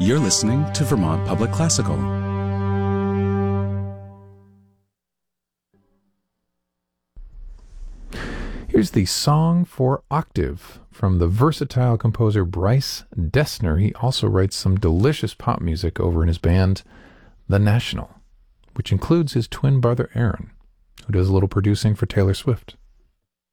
You're listening to Vermont Public Classical. Here's the Song for Octave from the versatile composer Bryce Dessner. He also writes some delicious pop music over in his band, The National, which includes his twin brother Aaron, who does a little producing for Taylor Swift.